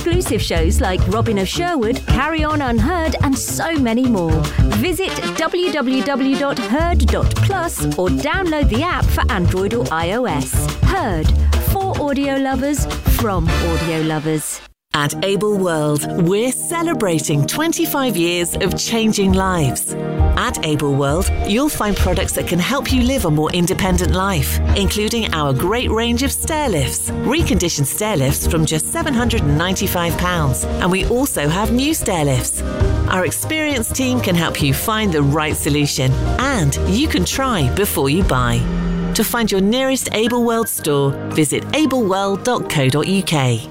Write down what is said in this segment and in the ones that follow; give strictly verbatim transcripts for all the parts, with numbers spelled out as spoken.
exclusive shows like Robin of Sherwood, Carry On Unheard, and so many more. Visit w w w dot heard dot plus or download the app for Android or iOS. Heard, for audio lovers, from audio lovers. At Able World, we're celebrating twenty-five years of changing lives. At Able World, you'll find products that can help you live a more independent life, including our great range of stair lifts, reconditioned stair lifts from just seven hundred ninety-five pounds, and we also have new stair lifts. Our experienced team can help you find the right solution, and you can try before you buy. To find your nearest Able World store, visit able world dot co dot u k.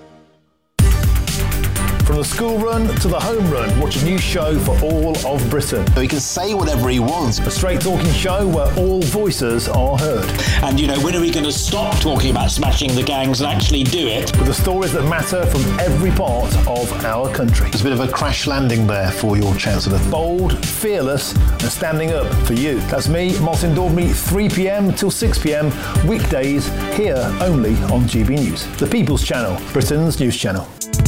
From the school run to the home run, watch a new show for all of Britain. So he can say whatever he wants. A straight talking show where all voices are heard. And, you know, when are we going to stop talking about smashing the gangs and actually do it? With the stories that matter from every part of our country. There's a bit of a crash landing there for your Chancellor. Bold, fearless and standing up for you. That's me, Martin Daubney, three p m till six p m, weekdays, here only on G B News. The People's Channel, Britain's news channel.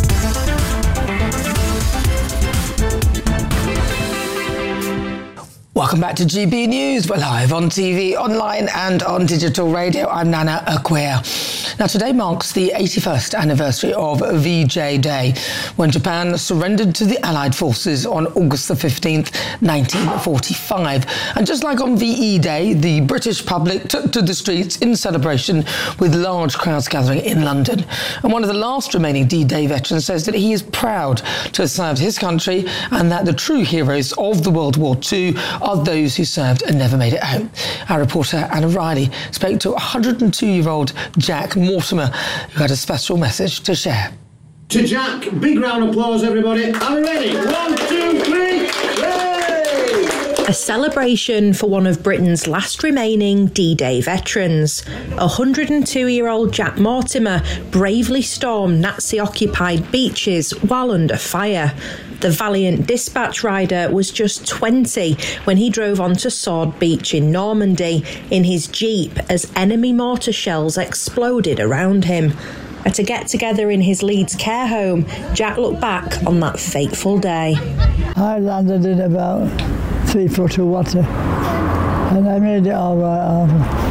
Welcome back to G B News. We're live on T V, online and on digital radio. I'm Nana Acquia. Now, today marks the eighty-first anniversary of V J Day, when Japan surrendered to the Allied forces on August the fifteenth, nineteen forty-five. And just like on V E Day, the British public took to the streets in celebration, with large crowds gathering in London. And one of the last remaining D-Day veterans says that he is proud to have served his country, and that the true heroes of the World War Two are those who served and never made it home. Our reporter Anna Riley spoke to one hundred two-year-old Jack Mortimer, who had a special message to share. To Jack, big round of applause, everybody. Are we ready? One, two, three, yay! A celebration for one of Britain's last remaining D-Day veterans. one hundred two-year-old Jack Mortimer bravely stormed Nazi-occupied beaches while under fire. The valiant dispatch rider was just twenty when he drove onto Sword Beach in Normandy in his Jeep as enemy mortar shells exploded around him. At a get-together in his Leeds care home, Jack looked back on that fateful day. I landed in about three foot of water, and I made it all right.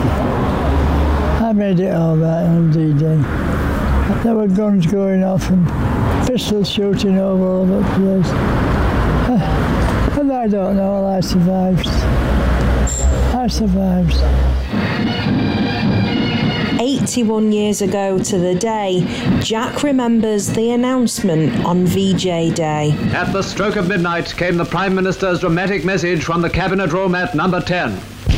I made it all right on D-Day. There were guns going off and pistols shooting all over the place. Uh, and I don't know, I survived. I survived. eighty-one years ago to the day, Jack remembers the announcement on V J Day. At the stroke of midnight came the Prime Minister's dramatic message from the Cabinet Room at number ten.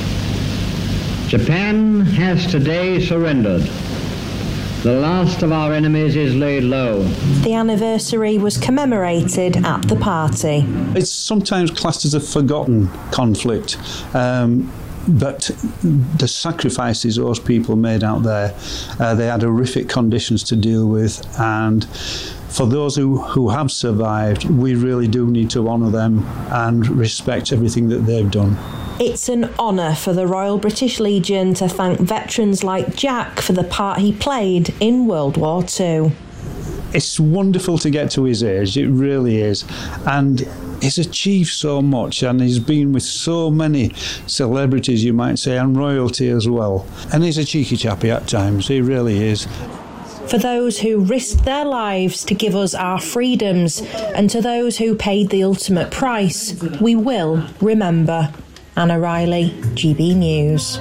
Japan has today surrendered. The last of our enemies is laid low. The anniversary was commemorated at the party. It's sometimes classed as a forgotten conflict, um, but the sacrifices those people made out there, uh, they had horrific conditions to deal with, and for those who, who have survived, we really do need to honour them and respect everything that they've done. It's an honour for the Royal British Legion to thank veterans like Jack for the part he played in World War Two. It's wonderful to get to his age, it really is. And he's achieved so much, and he's been with so many celebrities, you might say, and royalty as well. And he's a cheeky chappy at times, he really is. For those who risked their lives to give us our freedoms, and to those who paid the ultimate price, we will remember. Anna Riley, G B News.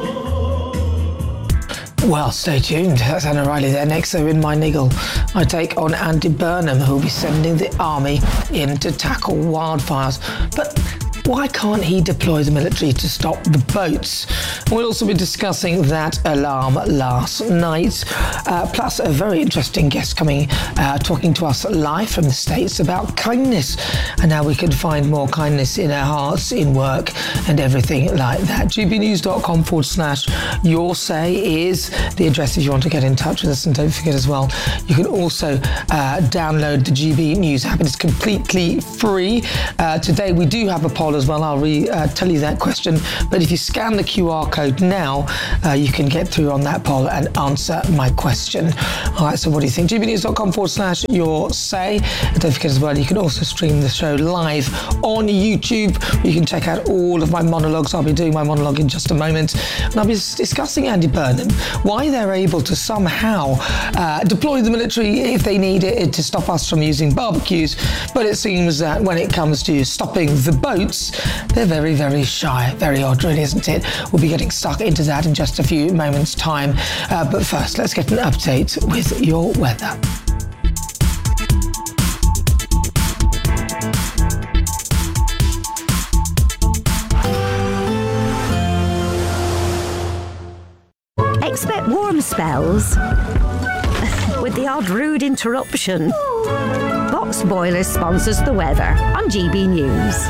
Well, stay tuned. That's Anna Riley there. Next, so in my niggle, I take on Andy Burnham, who will be sending the army in to tackle wildfires. But why can't he deploy the military to stop the boats? We'll also be discussing that alarm last night, uh, plus a very interesting guest coming, uh, talking to us live from the States about kindness and how we can find more kindness in our hearts, in work and everything like that. gbnews.com forward slash your say is the address if you want to get in touch with us. And don't forget as well, you can also uh, download the G B News app. It's completely free. Uh, today we do have a poll as well. I'll re, uh, tell you that question. But if you scan the Q R code now, uh, you can get through on that poll and answer my question. All right, so what do you think? gbnews.com forward slash your say. And don't forget as well, you can also stream the show live on YouTube. You can check out all of my monologues. I'll be doing my monologue in just a moment. And I'll be discussing Andy Burnham, why they're able to somehow uh, deploy the military if they need it to stop us from using barbecues. But it seems that when it comes to stopping the boats, they're very, very shy. Very odd, really, isn't it? We'll be getting stuck into that in just a few moments' time. Uh, but first, let's get an update with your weather. Expect warm spells with the odd rude interruption. Box Boilers sponsors the weather on G B News.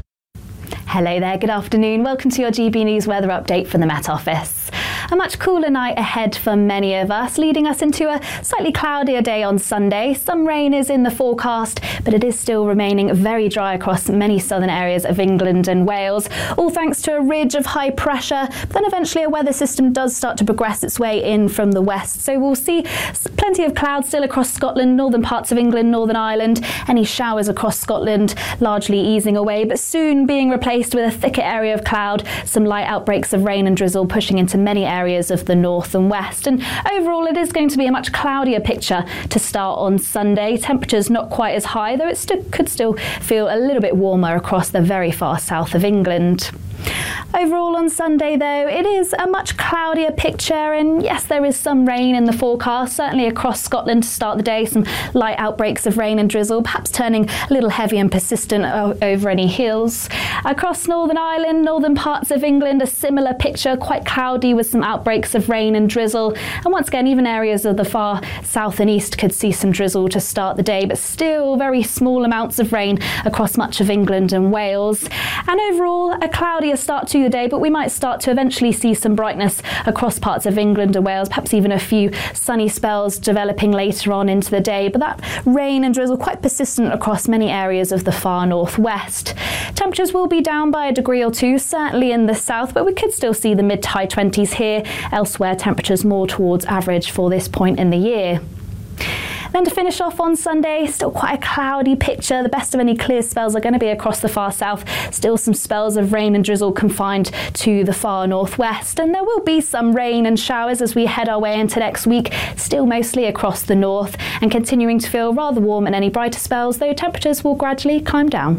Hello there, good afternoon. Welcome to your G B News weather update from the Met Office. A much cooler night ahead for many of us, leading us into a slightly cloudier day on Sunday. Some rain is in the forecast, but it is still remaining very dry across many southern areas of England and Wales, all thanks to a ridge of high pressure. But then eventually a weather system does start to progress its way in from the west, so we'll see plenty of clouds still across Scotland, northern parts of England, Northern Ireland. Any showers across Scotland largely easing away, but soon being replaced with a thicker area of cloud, some light outbreaks of rain and drizzle pushing into many areas areas of the north and west. And overall, it is going to be a much cloudier picture to start on Sunday. Temperatures not quite as high, though it st- could still feel a little bit warmer across the very far south of England. Overall on Sunday, though, it is a much cloudier picture, and yes, there is some rain in the forecast, certainly across Scotland to start the day, some light outbreaks of rain and drizzle, perhaps turning a little heavy and persistent o- over any hills. Across Northern Ireland, northern parts of England, a similar picture, quite cloudy with some outbreaks of rain and drizzle, and once again, even areas of the far south and east could see some drizzle to start the day, but still very small amounts of rain across much of England and Wales. And overall, a cloudier start to the day, but we might start to eventually see some brightness across parts of England and Wales, perhaps even a few sunny spells developing later on into the day, but that rain and drizzle quite persistent across many areas of the far northwest. Temperatures will be down by a degree or two, certainly in the south, but we could still see the mid to high twenties here. Elsewhere, temperatures more towards average for this point in the year. Then to finish off on Sunday, still quite a cloudy picture. The best of any clear spells are going to be across the far south. Still some spells of rain and drizzle confined to the far northwest. And there will be some rain and showers as we head our way into next week, still mostly across the north and continuing to feel rather warm and any brighter spells, though temperatures will gradually climb down.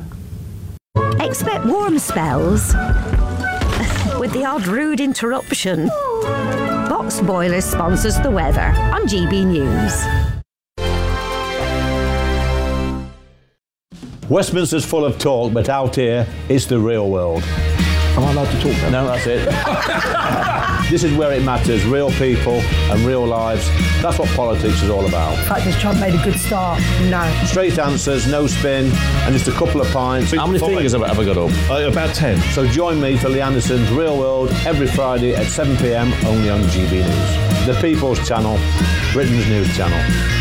Expect warm spells with the odd rude interruption. Box Boilers sponsors the weather on G B News. Westminster's full of talk, but out here, it's the real world. Am I allowed to talk then? No, that's it. This is where it matters, real people and real lives. That's what politics is all about. In fact, has Trump made a good start? No. Straight answers, no spin, and just a couple of pints. How many fingers have I ever got up? Uh, about ten. So join me for Lee Anderson's Real World every Friday at seven p.m, only on G B News. The People's Channel, Britain's news channel.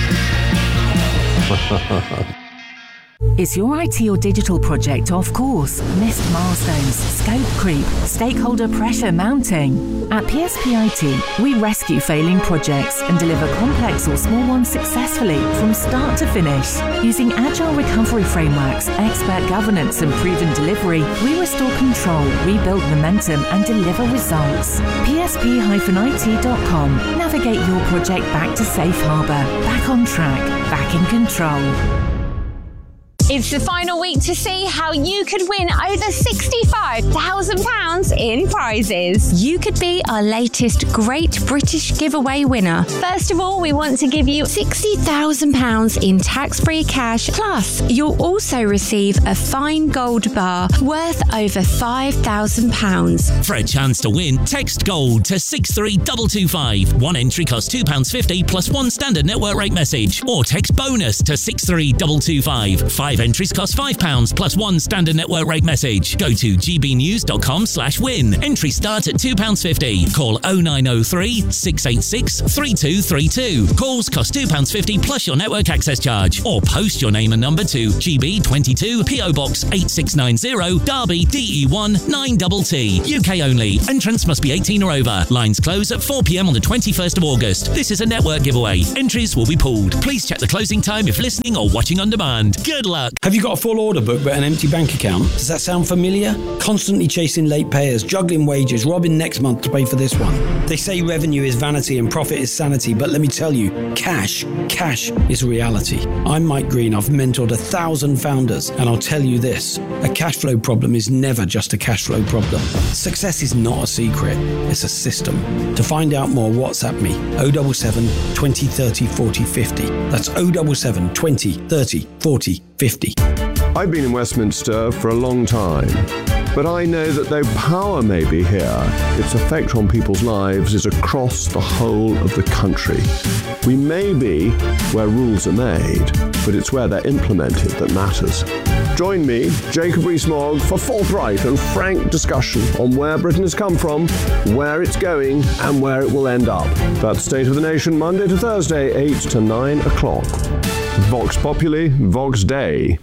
Is your I T or digital project off course? Missed milestones, scope creep, stakeholder pressure mounting? At P S P I T, we rescue failing projects and deliver complex or small ones successfully from start to finish. Using agile recovery frameworks, expert governance and proven delivery, we restore control, rebuild momentum and deliver results. P S P I T dot com. Navigate your project back to safe harbour, back on track, back in control. It's the final week to see how you could win over sixty-five thousand pounds in prizes. You could be our latest Great British Giveaway winner. First of all, we want to give you sixty thousand pounds in tax-free cash. Plus, you'll also receive a fine gold bar worth over five thousand pounds. For a chance to win, text GOLD to six three two two five. One entry costs two pounds fifty plus one standard network rate message. Or text BONUS to six three two two five. Five Five entries cost five pounds plus one standard network rate message. Go to gbnews.com slash win. Entries start at two pounds fifty. Call oh nine oh three, six eight six, three two three two. Calls cost two pounds fifty plus your network access charge. Or post your name and number to G B twenty-two, P O Box eight six nine zero, Derby, D E one nine T T. U K only. Entrance must be eighteen or over. Lines close at four p m on the twenty-first of August. This is a network giveaway. Entries will be pulled. Please check the closing time if listening or watching on demand. Good luck. Have you got a full order book but an empty bank account? Does that sound familiar? Constantly chasing late payers, juggling wages, robbing next month to pay for this one. They say revenue is vanity and profit is sanity, but let me tell you, cash, cash is reality. I'm Mike Green. I've mentored a thousand founders, and I'll tell you this, a cash flow problem is never just a cash flow problem. Success is not a secret, it's a system. To find out more, WhatsApp me, oh seven seven, twenty, thirty, forty, fifty. That's oh seven seven, twenty, thirty, forty, fifty. I've been in Westminster for a long time, but I know that though power may be here, its effect on people's lives is across the whole of the country. We may be where rules are made, but it's where they're implemented that matters. Join me, Jacob Rees-Mogg, for forthright and frank discussion on where Britain has come from, where it's going, and where it will end up. That's State of the Nation, Monday to Thursday, eight to nine o'clock. Vox Populi, Vox Dei.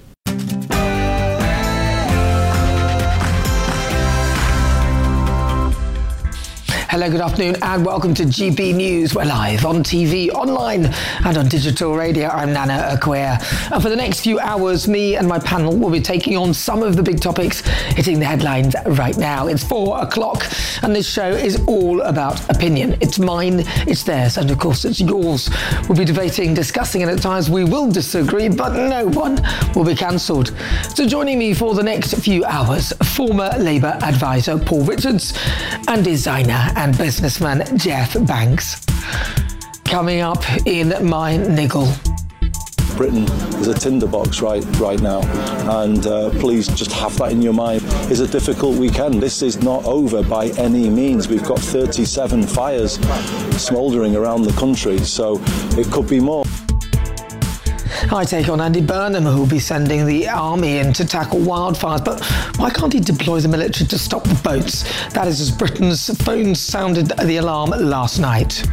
Hello, good afternoon, and welcome to G B News. We're live on T V, online, and on digital radio. I'm Nana Acquia. And for the next few hours, me and my panel will be taking on some of the big topics hitting the headlines right now. It's four o'clock, and this show is all about opinion. It's mine, it's theirs, and of course it's yours. We'll be debating, discussing, and at times we will disagree, but no one will be cancelled. So joining me for the next few hours, former Labour advisor Paul Richards and designer and businessman Jeff Banks. Coming up in my niggle. Britain is a tinderbox right right now, and uh, please just have that in your mind. It's a difficult weekend. This is not over by any means. We've got thirty-seven fires smouldering around the country, so it could be more. I take on Andy Burnham, who will be sending the army in to tackle wildfires. But why can't he deploy the military to stop the boats? That is as Britain's phones sounded the alarm last night.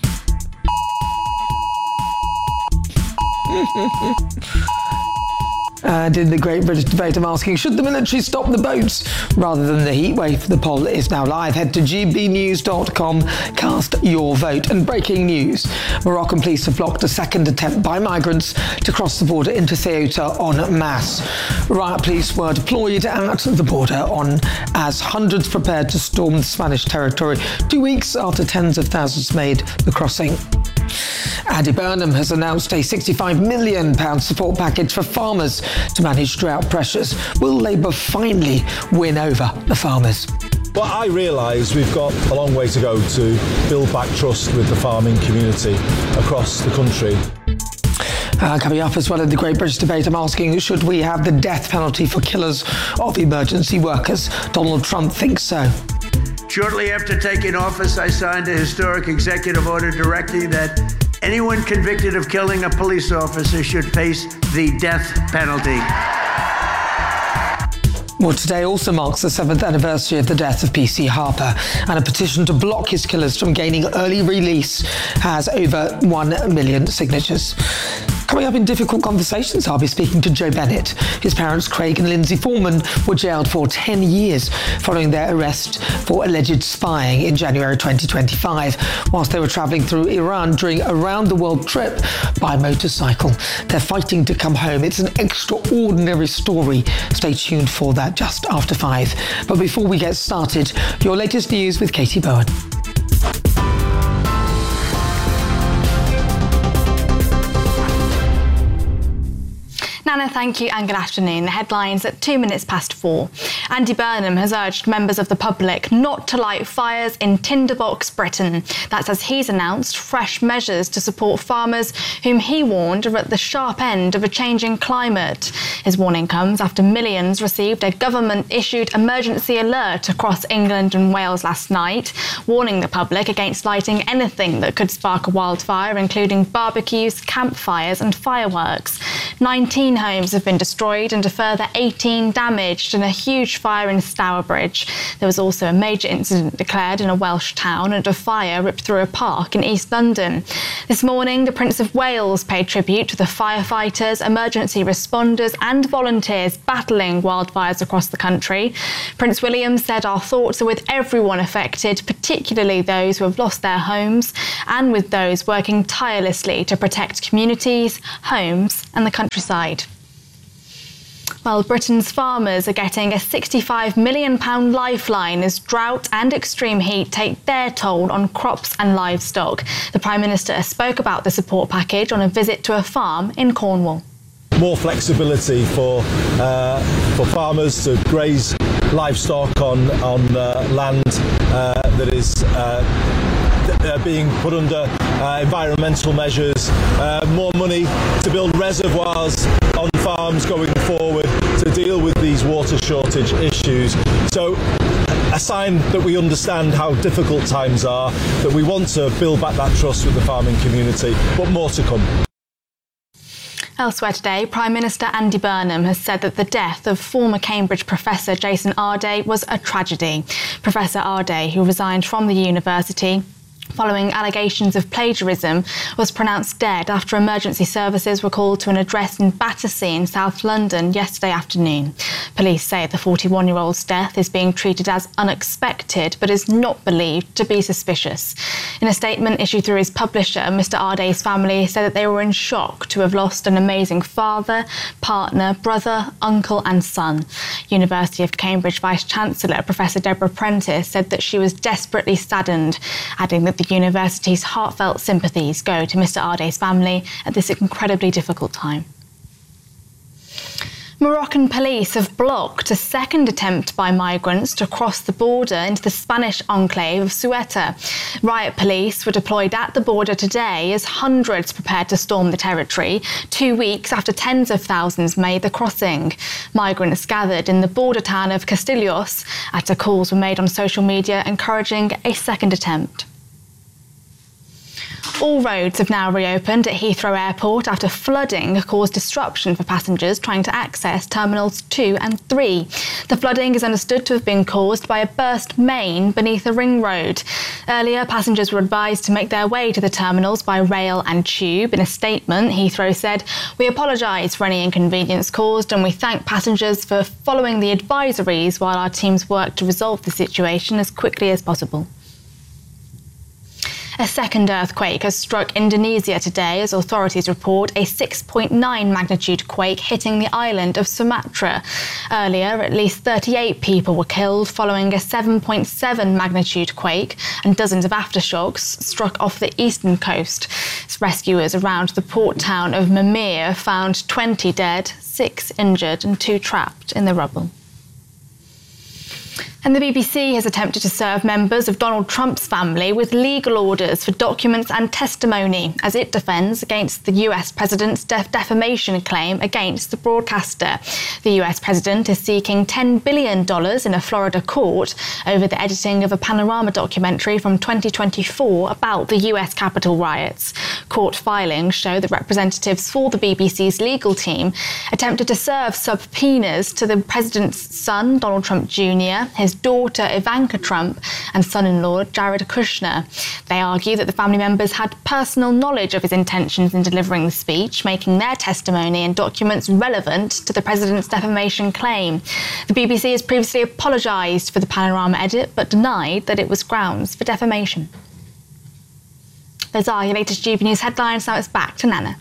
And in the Great British Debate, I'm asking, should the military stop the boats rather than the heatwave? The poll is now live. Head to g b news dot com, cast your vote. And breaking news, Moroccan police have blocked a second attempt by migrants to cross the border into Ceuta en masse. Riot police were deployed at the border on as hundreds prepared to storm the Spanish territory two weeks after tens of thousands made the crossing. Andy Burnham has announced a sixty-five million pounds support package for farmers to manage drought pressures. Will Labour finally win over the farmers? Well, I realise we've got a long way to go to build back trust with the farming community across the country. Uh, coming up as well in the Great British Debate, I'm asking, should we have the death penalty for killers of emergency workers? Donald Trump thinks so. Shortly after taking office, I signed a historic executive order directing that anyone convicted of killing a police officer should face the death penalty. Well, today also marks the seventh anniversary of the death of P C Harper, and a petition to block his killers from gaining early release has over one million signatures. Coming up in difficult conversations, I'll be speaking to Joe Bennett. His parents, Craig and Lindsay Foreman, were jailed for ten years following their arrest for alleged spying in January twenty twenty-five, whilst they were travelling through Iran during a round-the-world trip by motorcycle. They're fighting to come home. It's an extraordinary story. Stay tuned for that just after five. But before we get started, your latest news with Katie Bowen. Nana, thank you and good afternoon. The headlines at two minutes past four. Andy Burnham has urged members of the public not to light fires in Tinderbox Britain. That's as he's announced fresh measures to support farmers whom he warned are at the sharp end of a changing climate. His warning comes after millions received a government-issued emergency alert across England and Wales last night, warning the public against lighting anything that could spark a wildfire, including barbecues, campfires and fireworks. nineteen homes have been destroyed and a further eighteen damaged in a huge fire in Stourbridge. There was also a major incident declared in a Welsh town and a fire ripped through a park in East London. This morning, the Prince of Wales paid tribute to the firefighters, emergency responders and volunteers battling wildfires across the country. Prince William said, "Our thoughts are with everyone affected, particularly those who have lost their homes, and with those working tirelessly to protect communities, homes and the countryside." Well, Britain's farmers are getting a sixty-five million pounds lifeline as drought and extreme heat take their toll on crops and livestock. The Prime Minister spoke about the support package on a visit to a farm in Cornwall. More flexibility for uh, for farmers to graze livestock on on uh, land uh, that is uh, th- uh, being put under uh, environmental measures. Uh, more money to build reservoirs on farms going forward to deal with these water shortage issues. So, a sign that we understand how difficult times are, that we want to build back that trust with the farming community, but more to come. Elsewhere today, Prime Minister Andy Burnham has said that the death of former Cambridge professor Jason Arday was a tragedy. Professor Arday, who resigned from the university following allegations of plagiarism, was pronounced dead after emergency services were called to an address in Battersea in South London yesterday afternoon. Police say the forty-one-year-old's death is being treated as unexpected but is not believed to be suspicious. In a statement issued through his publisher, Mister Arday's family said that they were in shock to have lost an amazing father, partner, brother, uncle and son. University of Cambridge Vice-Chancellor Professor Deborah Prentice said that she was desperately saddened, adding that the university's heartfelt sympathies go to Mister Arday's family at this incredibly difficult time. Moroccan police have blocked a second attempt by migrants to cross the border into the Spanish enclave of Ceuta. Riot police were deployed at the border today as hundreds prepared to storm the territory, two weeks after tens of thousands made the crossing. Migrants gathered in the border town of Castillos after calls were made on social media encouraging a second attempt. All roads have now reopened at Heathrow Airport after flooding caused disruption for passengers trying to access Terminals two and three. The flooding is understood to have been caused by a burst main beneath a ring road. Earlier, passengers were advised to make their way to the terminals by rail and tube. In a statement, Heathrow said, "We apologise for any inconvenience caused and we thank passengers for following the advisories while our teams work to resolve the situation as quickly as possible." A second earthquake has struck Indonesia today as authorities report a six point nine magnitude quake hitting the island of Sumatra. Earlier, at least thirty-eight people were killed following a seven point seven magnitude quake, and dozens of aftershocks struck off the eastern coast. Rescuers around the port town of Mamir found twenty dead, six injured and two trapped in the rubble. And the B B C has attempted to serve members of Donald Trump's family with legal orders for documents and testimony as it defends against the U S president's def- defamation claim against the broadcaster. The U S president is seeking ten billion dollars in a Florida court over the editing of a Panorama documentary from twenty twenty-four about the U S Capitol riots. Court filings show that representatives for the B B C's legal team attempted to serve subpoenas to the president's son, Donald Trump Junior, his daughter Ivanka Trump and son-in-law Jared Kushner. They argue that the family members had personal knowledge of his intentions in delivering the speech, making their testimony and documents relevant to the president's defamation claim. The B B C has previously apologised for the Panorama edit but denied that it was grounds for defamation. Those are your latest G B News headlines. Now it's back to Nana.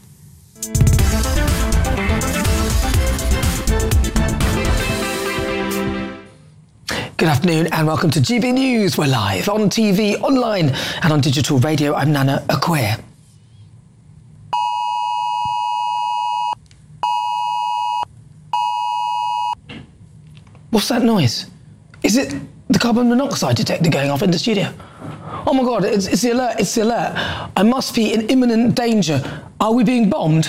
Good afternoon and welcome to G B News. We're live on T V, online and on digital radio. I'm Nana Acquia. What's that noise? Is it the carbon monoxide detector going off in the studio? Oh my God, it's, it's the alert, it's the alert. I must be in imminent danger. Are we being bombed?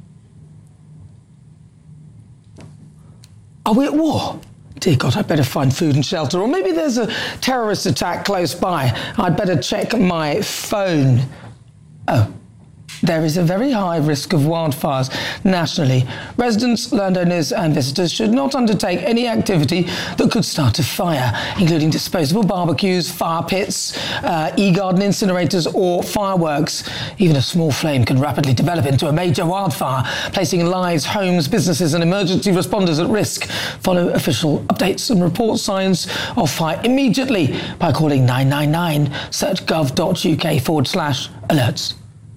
Are we at war? Dear God, I'd better find food and shelter. Or maybe there's a terrorist attack close by. I'd better check my phone. Oh, there is a very high risk of wildfires nationally. Residents, landowners and visitors should not undertake any activity that could start a fire, including disposable barbecues, fire pits, uh, e-garden incinerators or fireworks. Even a small flame can rapidly develop into a major wildfire, placing lives, homes, businesses and emergency responders at risk. Follow official updates and report signs of fire immediately by calling nine nine nine. Search gov.uk forward slash alerts.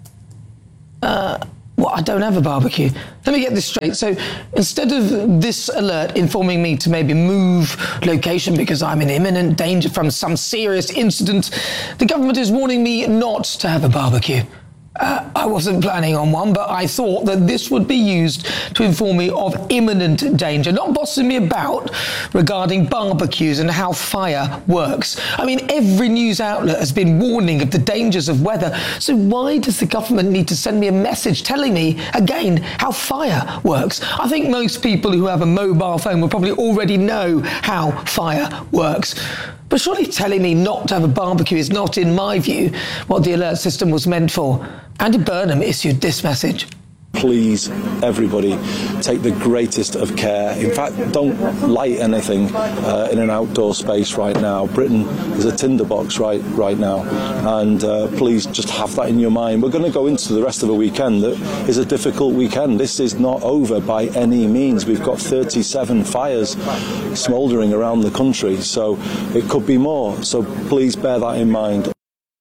Uh, well, I don't have a barbecue. Let me get this straight. So instead of this alert informing me to maybe move location because I'm in imminent danger from some serious incident, the government is warning me not to have a barbecue. Uh, I wasn't planning on one, but I thought that this would be used to inform me of imminent danger, not bossing me about regarding barbecues and how fire works. I mean, every news outlet has been warning of the dangers of weather, so why does the government need to send me a message telling me, again, how fire works? I think most people who have a mobile phone will probably already know how fire works. But surely telling me not to have a barbecue is not, in my view, what the alert system was meant for. Andy Burnham issued this message. Please, everybody, take the greatest of care. In fact, don't light anything uh, in an outdoor space right now. Britain is a tinderbox right right now, and uh, please just have that in your mind. We're going to go into the rest of a weekend that is a difficult weekend. This is not over by any means. We've got thirty-seven fires smouldering around the country, so it could be more. So please bear that in mind.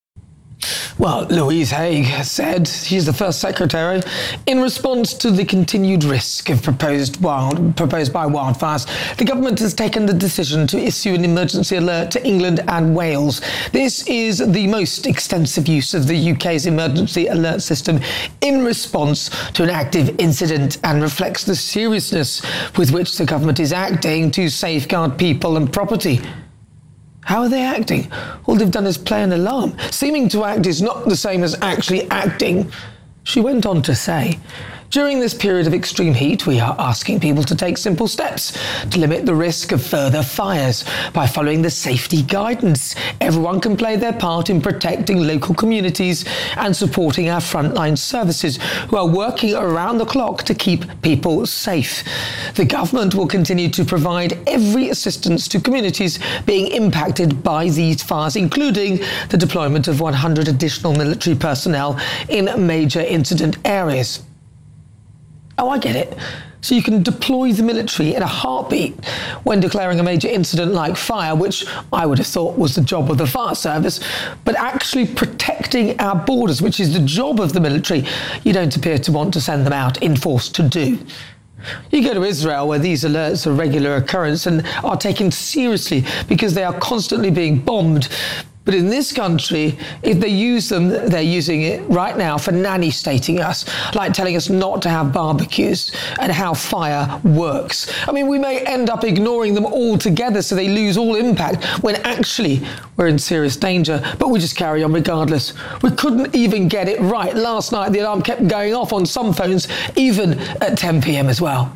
Well, Louise Haigh has said, she's the first secretary, in response to the continued risk of proposed wild, proposed by wildfires, the government has taken the decision to issue an emergency alert to England and Wales. This is the most extensive use of the U K's emergency alert system in response to an active incident and reflects the seriousness with which the government is acting to safeguard people and property. How are they acting? All they've done is play an alarm. Seeming to act is not the same as actually acting. She went on to say, during this period of extreme heat, we are asking people to take simple steps to limit the risk of further fires by following the safety guidance. Everyone can play their part in protecting local communities and supporting our frontline services who are working around the clock to keep people safe. The government will continue to provide every assistance to communities being impacted by these fires, including the deployment of one hundred additional military personnel in major incident areas. Oh, I get it. So you can deploy the military in a heartbeat when declaring a major incident like fire, which I would have thought was the job of the fire service, but actually protecting our borders, which is the job of the military, you don't appear to want to send them out in force to do. You go to Israel, where these alerts are regular occurrence and are taken seriously because they are constantly being bombed. But in this country, if they use them, they're using it right now for nanny stating us, like telling us not to have barbecues and how fire works. I mean, we may end up ignoring them altogether so they lose all impact when actually we're in serious danger, but we just carry on regardless. We couldn't even get it right. Last night, the alarm kept going off on some phones, even at ten p m as well.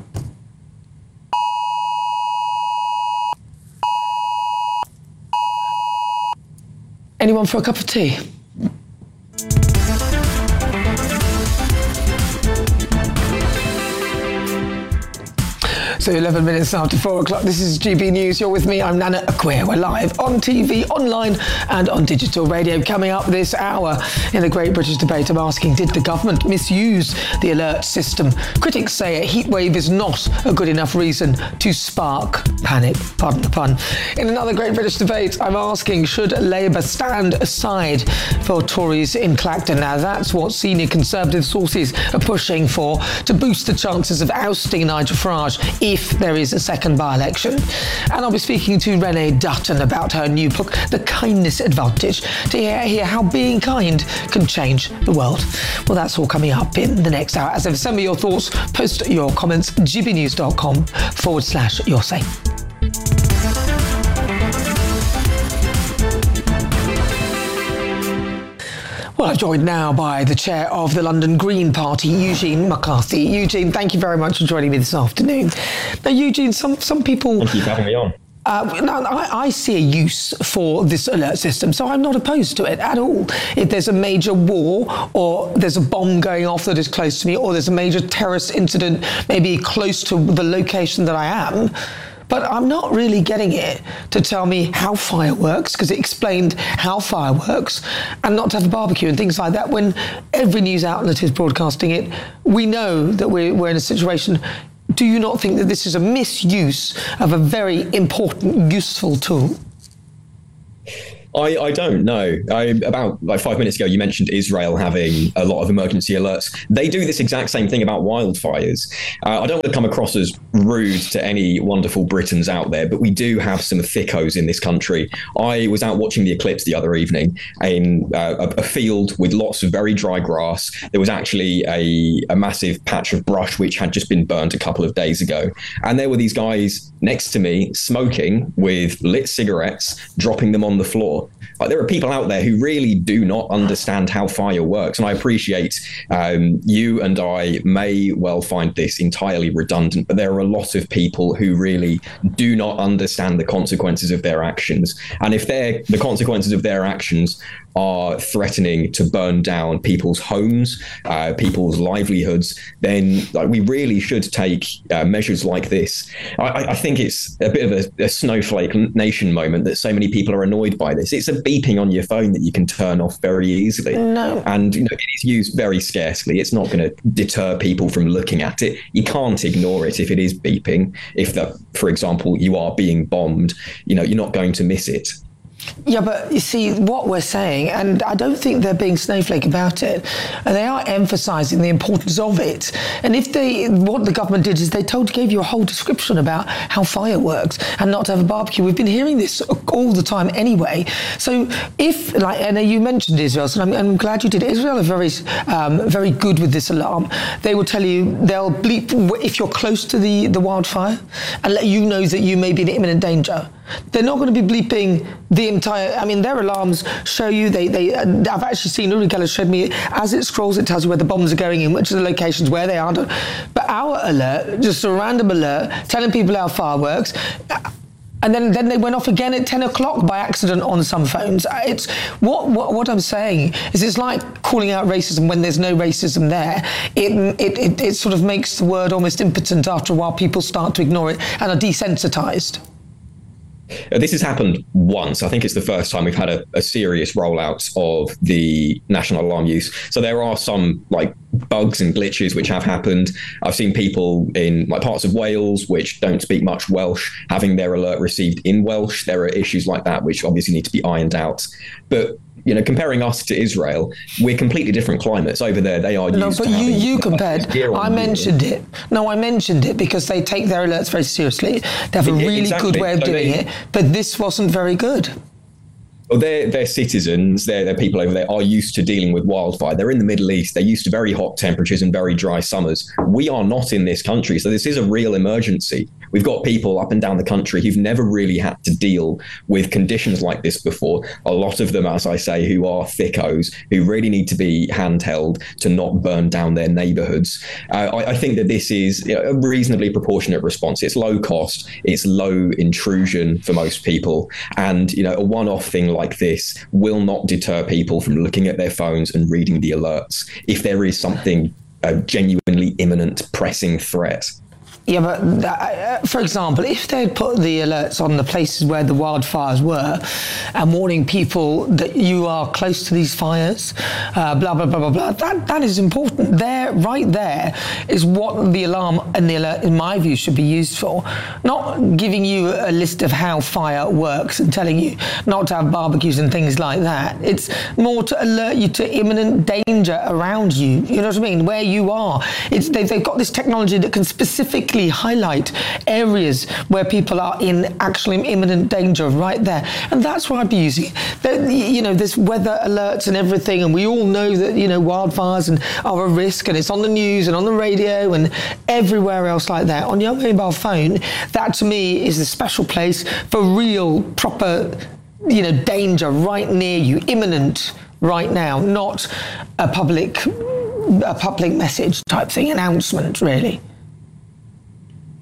Anyone for a cup of tea? So eleven minutes after four o'clock, this is G B News. You're with me, I'm Nana Acquia. We're live on T V, online and on digital radio. Coming up this hour in the Great British Debate, I'm asking, did the government misuse the alert system? Critics say a heatwave is not a good enough reason to spark panic. Pardon the pun. In another Great British Debate, I'm asking, should Labour stand aside for Tories in Clacton? Now, that's what senior Conservative sources are pushing for to boost the chances of ousting Nigel Farage if there is a second by-election. And I'll be speaking to Renee Dutton about her new book, The Kindness Advantage, to hear, hear how being kind can change the world. Well, that's all coming up in the next hour. As ever, send me your thoughts, post your comments, gbnews.com forward slash your say. Well, I'm joined now by the chair of the London Green Party, Eugene McCarthy. Eugene, thank you very much for joining me this afternoon. Now, Eugene, some, some people... Thank you for having me on. Uh, now, I, I see a use for this alert system, so I'm not opposed to it at all. If there's a major war, or there's a bomb going off that is close to me, or there's a major terrorist incident maybe close to the location that I am, but I'm not really getting it to tell me how fire works, because it explained how fire works, and not to have a barbecue and things like that. When every news outlet is broadcasting it, we know that we're, we're in a situation. Do you not think that this is a misuse of a very important, useful tool? I, I don't know. I, about like five minutes ago, you mentioned Israel having a lot of emergency alerts. They do this exact same thing about wildfires. Uh, I don't want to come across as rude to any wonderful Britons out there, but we do have some thickos in this country. I was out watching the eclipse the other evening in uh, a, a field with lots of very dry grass. There was actually a, a massive patch of brush which had just been burnt a couple of days ago. And there were these guys next to me smoking with lit cigarettes, dropping them on the floor. Like, there are people out there who really do not understand how fire works. And I appreciate um, you and I may well find this entirely redundant, but there are a lot of people who really do not understand the consequences of their actions. And if they're, the consequences of their actions are threatening to burn down people's homes, uh, people's livelihoods, then like, we really should take uh, measures like this. I, I think it's a bit of a, a snowflake nation moment that so many people are annoyed by this. It's a beeping on your phone that you can turn off very easily. No. And you know, it is used very scarcely. It's not going to deter people from looking at it. You can't ignore it if it is beeping. If, that, for example, you are being bombed, you know, you're not going to miss it. Yeah, but you see what we're saying, and I don't think they're being snowflake about it, and they are emphasising the importance of it. And if they, what the government did is they told, gave you a whole description about how fire works and not to have a barbecue. We've been hearing this all the time anyway. So if, like, and you mentioned Israel, so I'm, I'm glad you did. Israel are very, um, very good with this alarm. They will tell you, they'll bleep if you're close to the, the wildfire and let you know that you may be in imminent danger. They're not going to be bleeping the entire, I mean, their alarms show you, they, they, I've actually seen, Uri Geller showed me, as it scrolls, it tells you where the bombs are going in, which are the locations, where they are. But our alert, just a random alert, telling people how fire works, and then, then they went off again at ten o'clock by accident on some phones. It's what, what what I'm saying is it's like calling out racism when there's no racism there. It, it, it, it sort of makes the word almost impotent after a while. People start to ignore it and are desensitised. This has happened once. I think it's the first time we've had a, a serious rollout of the national alarm use. So there are some like bugs and glitches which have happened. I've seen people in like parts of Wales which don't speak much Welsh having their alert received in Welsh. There are issues like that which obviously need to be ironed out. But you know, comparing us to Israel, we're completely different climates. Over there, they are used no, but to you, you having compared. I mentioned it. No, I mentioned it because they take their alerts very seriously. They have a really Exactly. good way of So doing they- it, but this wasn't very good. Well, they're, they're citizens, they're, they're people over there are used to dealing with wildfire. They're in the Middle East. They're used to very hot temperatures and very dry summers. We are not in this country. So this is a real emergency. We've got people up and down the country who've never really had to deal with conditions like this before. A lot of them, as I say, who are thickos, who really need to be handheld to not burn down their neighbourhoods. Uh, I, I think that this is you know, a reasonably proportionate response. It's low cost, it's low intrusion for most people. And, you know, a one-off thing like this will not deter people from looking at their phones and reading the alerts if there is something a genuinely imminent, pressing threat. Yeah, but uh, for example, if they'd put the alerts on the places where the wildfires were and warning people that you are close to these fires, uh, blah, blah, blah, blah, blah, that, that is important. There, right there is what the alarm and the alert, in my view, should be used for. Not giving you a list of how fire works and telling you not to have barbecues and things like that. It's more to alert you to imminent danger around you. You know what I mean? Where you are. It's, they've, they've got this technology that can specifically highlight areas where people are in actually imminent danger right there, and that's what I'd be using. There, you know, there's weather alerts and everything, and we all know that you know wildfires and are a risk, and it's on the news and on the radio and everywhere else like that. On your mobile phone, that to me is a special place for real, proper, you know, danger right near you, imminent right now, not a public, a public message type thing, announcement really.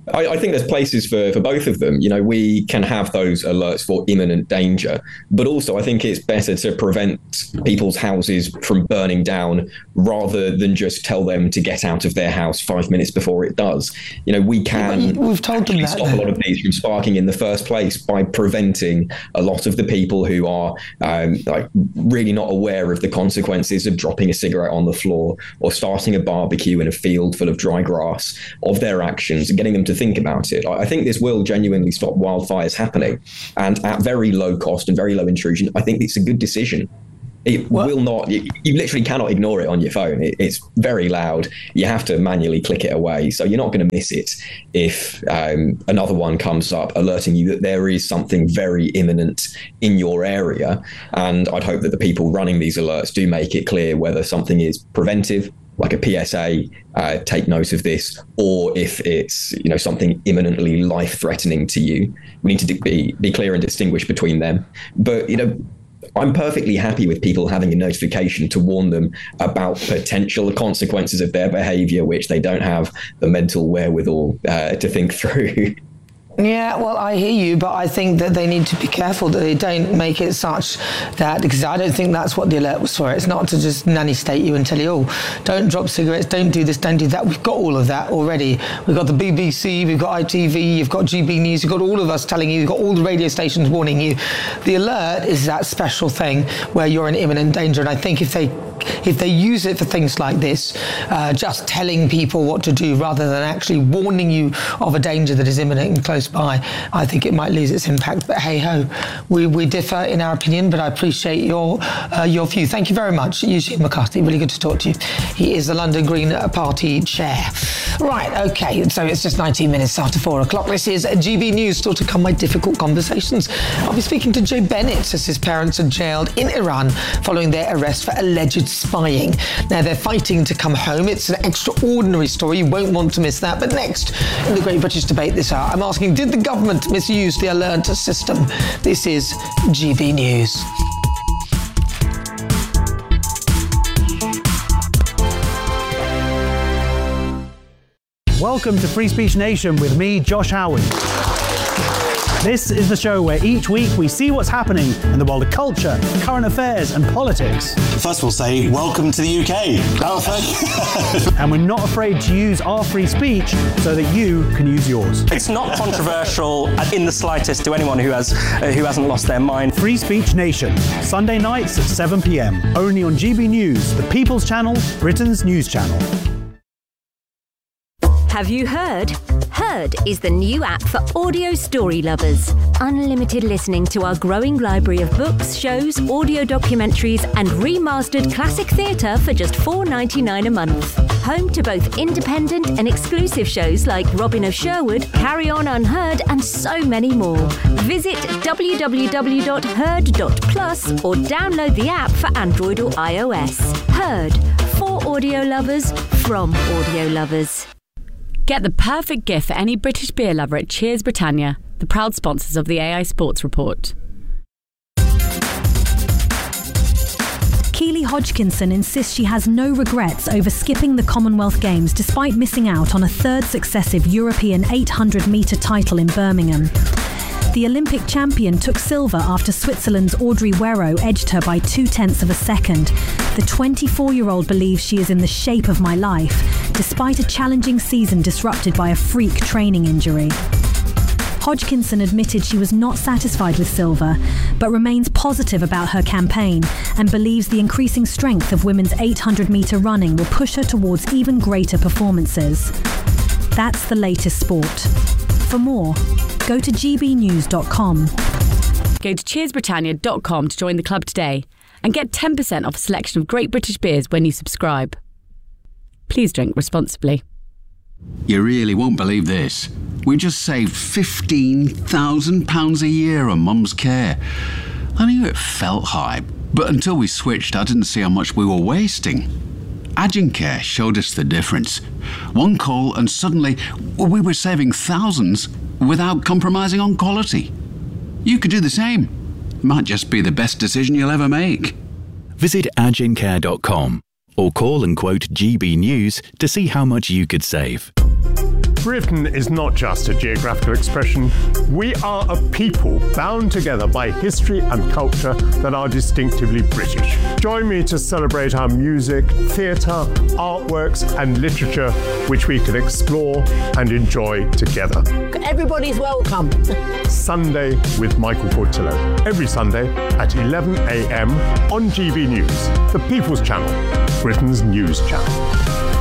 I, I think there's places for, for both of them. You know, we can have those alerts for imminent danger, but also I think it's better to prevent people's houses from burning down rather than just tell them to get out of their house five minutes before it does. You know, we can yeah, we've told them that, stop though. a lot of these from sparking in the first place by preventing a lot of the people who are um, like really not aware of the consequences of dropping a cigarette on the floor or starting a barbecue in a field full of dry grass, of their actions, and getting them to think about it. I think this will genuinely stop wildfires happening, and at very low cost and very low intrusion, I think it's a good decision. It well, will not, you, you literally cannot ignore it on your phone. It, it's very loud. You have to manually click it away. So you're not going to miss it if um, another one comes up alerting you that there is something very imminent in your area. And I'd hope that the people running these alerts do make it clear whether something is preventive, like a P S A, uh, take note of this, or if it's, you know, something imminently life-threatening to you. We need to be, be clear and distinguish between them. But, you know, I'm perfectly happy with people having a notification to warn them about potential consequences of their behavior, which they don't have the mental wherewithal uh, to think through. Yeah, well, I hear you, but I think that they need to be careful that they don't make it such that, because I don't think that's what the alert was for. It's not to just nanny state you and tell you, oh, don't drop cigarettes, don't do this, don't do that. We've got all of that already. We've got the B B C, we've got I T V, you've got G B News, you've got all of us telling you, you've got all the radio stations warning you. The alert is that special thing where you're in imminent danger, and I think if they if they use it for things like this, uh, just telling people what to do rather than actually warning you of a danger that is imminent and close by, I think it might lose its impact. But hey ho, we, we differ in our opinion, but I appreciate your uh, your view. Thank you very much, Eugene McCarthy. Really good to talk to you. He is the London Green Party chair. Right, okay, so it's just nineteen minutes after four o'clock. This is G B News. Still to come, my difficult conversations. I'll be speaking to Joe Bennett as his parents are jailed in Iran following their arrest for alleged spying. Now they're fighting to come home. It's an extraordinary story. You won't want to miss that. But next, in the Great British Debate this hour, I'm asking, did the government misuse the alert system? This is G B News. Welcome to Free Speech Nation with me, Josh Howard. This is the show where each week we see what's happening in the world of culture, current affairs and politics. First we'll say welcome to the U K. Oh, thank you. And we're not afraid to use our free speech so that you can use yours. It's not controversial in the slightest to anyone who has uh, who hasn't lost their mind. Free Speech Nation, Sunday nights at seven p.m. only on G B News, the People's Channel, Britain's news channel. Have you heard? Heard is the new app for audio story lovers. Unlimited listening to our growing library of books, shows, audio documentaries and remastered classic theatre for just four dollars ninety-nine a month. Home to both independent and exclusive shows like Robin of Sherwood, Carry On Unheard and so many more. Visit w w w dot heard dot plus or download the app for Android or iOS. Heard, for audio lovers, from audio lovers. Get the perfect gift for any British beer lover at Cheers Britannia, the proud sponsors of the A I Sports Report. Keely Hodgkinson insists she has no regrets over skipping the Commonwealth Games despite missing out on a third successive European eight hundred metre title in Birmingham. The Olympic champion took silver after Switzerland's Audrey Werro edged her by two-tenths of a second. The twenty-four-year-old believes she is in the shape of my life, despite a challenging season disrupted by a freak training injury. Hodgkinson admitted she was not satisfied with silver, but remains positive about her campaign and believes the increasing strength of women's eight hundred metre running will push her towards even greater performances. That's the latest sport. For more, go to g b news dot com. Go to cheers britannia dot com to join the club today and get ten percent off a selection of great British beers when you subscribe. Please drink responsibly. You really won't believe this. We just saved fifteen thousand pounds a year on Mum's care. I knew it felt high, but until we switched, I didn't see how much we were wasting. Agincare showed us the difference. One call and suddenly we were saving thousands without compromising on quality. You could do the same. Might just be the best decision you'll ever make. Visit agincare dot com or call and quote G B News to see how much you could save. Britain is not just a geographical expression. We are a people bound together by history and culture that are distinctively British. Join me to celebrate our music, theatre, artworks and literature, which we can explore and enjoy together. Everybody's welcome. Sunday with Michael Portillo. Every Sunday at eleven a m on G B News, the People's Channel, Britain's news channel.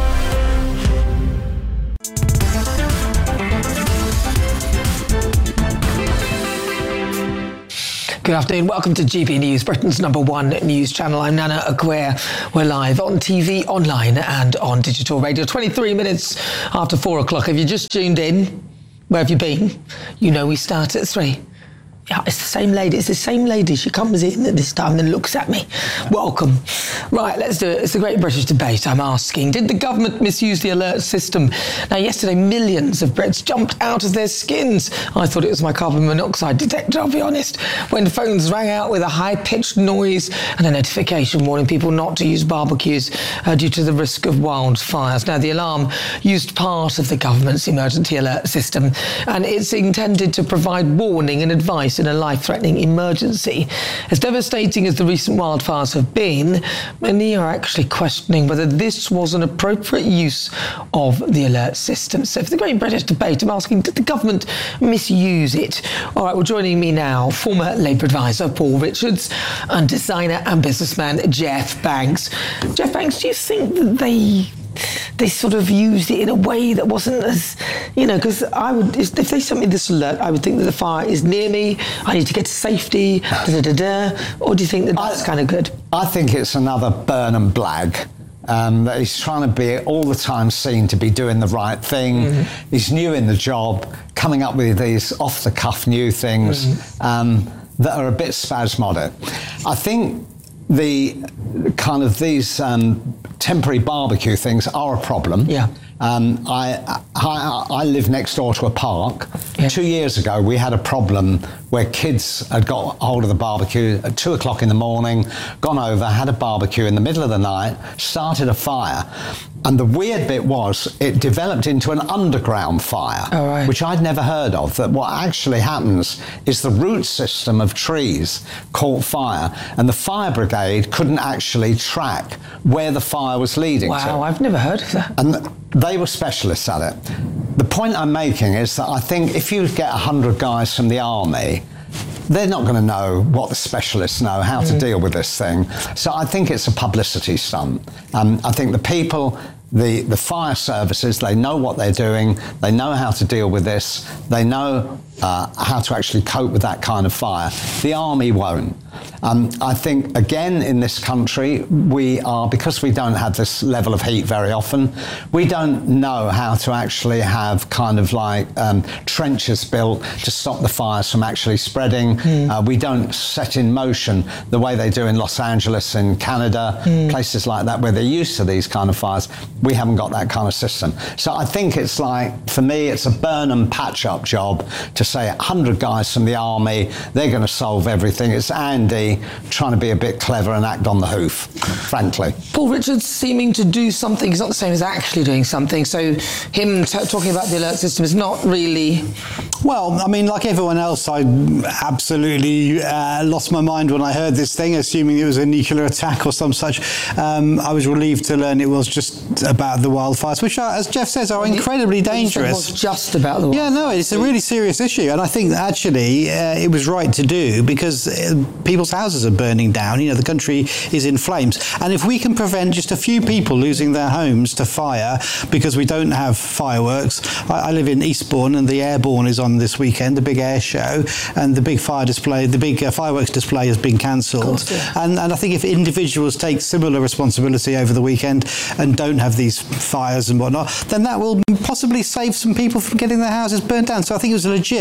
Good afternoon. Welcome to G B News, Britain's number one news channel. I'm Nana Aguirre. We're live on T V, online and on digital radio. twenty-three minutes after four o'clock. If you just tuned in, where have you been? You know we start at three. Yeah, it's the same lady. It's the same lady. She comes in at this time and looks at me. Welcome. Right, let's do it. It's the Great British Debate. I'm asking, did the government misuse the alert system? Now, yesterday, millions of Brits jumped out of their skins. I thought it was my carbon monoxide detector, I'll be honest, when phones rang out with a high-pitched noise and a notification warning people not to use barbecues uh, due to the risk of wildfires. Now, the alarm used part of the government's emergency alert system, and it's intended to provide warning and advice in a life-threatening emergency. As devastating as the recent wildfires have been, many are actually questioning whether this was an appropriate use of the alert system. So for the Great British Debate, I'm asking, did the government misuse it? All right, well, joining me now, former Labour advisor Paul Richards and designer and businessman Jeff Banks. Jeff Banks, do you think that they... they sort of used it in a way that wasn't as, you know, because I would, if they sent me this alert, I would think that the fire is near me, I need to get to safety, da da da da. Or do you think that that's kind of good? I think it's another Burnham Blagg. Um, that he's trying to be all the time seen to be doing the right thing. Mm-hmm. He's new in the job, coming up with these off-the-cuff new things mm-hmm. um, that are a bit spasmodic. I think the kind of these um, temporary barbecue things are a problem. Yeah. Um, I, I I live next door to a park. Yeah. Two years ago, we had a problem where kids had got hold of the barbecue at two o'clock in the morning, gone over, had a barbecue in the middle of the night, started a fire. And the weird bit was it developed into an underground fire, oh, right. which I'd never heard of, that what actually happens is the root system of trees caught fire, and the fire brigade couldn't actually track where the fire was leading wow, to. Wow, I've never heard of that. And they were specialists at it. The point I'm making is that I think if you get one hundred guys from the army, they're not going to know what the specialists know, how mm. to deal with this thing. So I think it's a publicity stunt. Um, I think the people, the, the fire services, they know what they're doing, they know how to deal with this, they know uh, how to actually cope with that kind of fire. The army won't. Um, I think, again, in this country, we are, because we don't have this level of heat very often, we don't know how to actually have kind of like um, trenches built to stop the fires from actually spreading. Mm. Uh, we don't set in motion the way they do in Los Angeles, in Canada, mm. places like that, where they're used to these kind of fires. We haven't got that kind of system. So I think it's like, for me, it's a Burnham patch-up job to say one hundred guys from the army, they're going to solve everything. It's Andy trying to be a bit clever and act on the hoof, frankly. Paul Richards seeming to do something is not the same as actually doing something, so him t- talking about the alert system is not really... Well, I mean, like everyone else, I absolutely uh, lost my mind when I heard this thing, assuming it was a nuclear attack or some such. Um, I was relieved to learn it was just about the wildfires, which, are, as Jeff says, are incredibly dangerous. It was just about the wildfires. Yeah, no, it's a really serious issue, and I think that actually uh, it was right to do, because uh, people's houses are burning down. You know, the country is in flames, and if we can prevent just a few people losing their homes to fire because we don't have fireworks. I, I live in Eastbourne, and the Airborne is on this weekend, the big air show, and the big fire display, the big uh, fireworks display has been cancelled. Yeah. And, and I think if individuals take similar responsibility over the weekend and don't have these fires and whatnot, then that will possibly save some people from getting their houses burnt down. So I think it was legit.